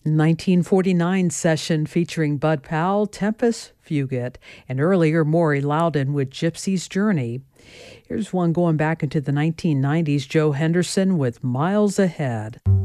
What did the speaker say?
1949 session featuring Bud Powell, Tempest Fugit, and earlier Maury Loudon with Gypsy's Journey. Here's one going back into the 1990s, Joe Henderson with Miles Ahead.